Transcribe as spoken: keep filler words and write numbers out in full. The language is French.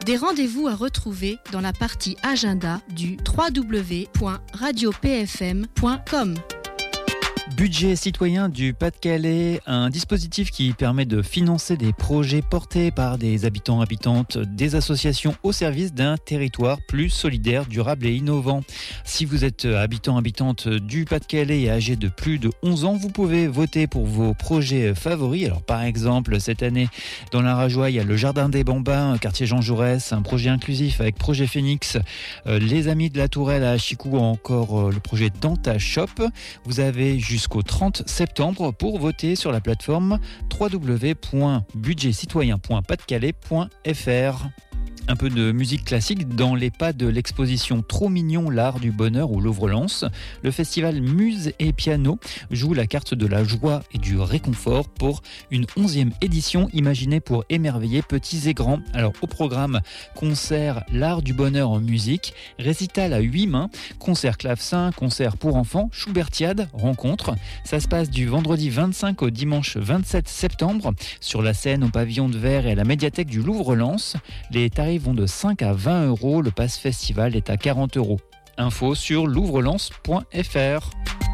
Des rendez-vous à retrouver dans la partie agenda du w w w point radio p f m point com. Budget citoyen du Pas-de-Calais, un dispositif qui permet de financer des projets portés par des habitants, habitantes, des associations au service d'un territoire plus solidaire, durable et innovant. Si vous êtes habitant, habitante du Pas-de-Calais et âgé de plus de onze ans, vous pouvez voter pour vos projets favoris. Alors par exemple, cette année, dans la Rajoie, il y a le Jardin des Bambins, quartier Jean Jaurès, un projet inclusif avec Projet Phoenix, euh, les Amis de la Tourelle à Chicou, ou encore euh, le projet Danta Shop. Vous avez jusqu'au trente septembre pour voter sur la plateforme w w w point budget citoyen point pas de calais point f r. Un peu de musique classique dans les pas de l'exposition Trop mignon, l'art du bonheur au Louvre-Lens. Le festival Muse et Piano joue la carte de la joie et du réconfort pour une onzième édition imaginée pour émerveiller petits et grands. Alors au programme, concert l'art du bonheur en musique, récital à huit mains, concert clavecin, concert pour enfants, Schubertiade, rencontre. Ça se passe du vendredi vingt-cinq au dimanche vingt-sept septembre sur la scène au pavillon de verre et à la médiathèque du Louvre-Lens. Les tarifs vont de cinq à vingt euros. Le pass festival est à quarante euros. Info sur louvre lens point f r.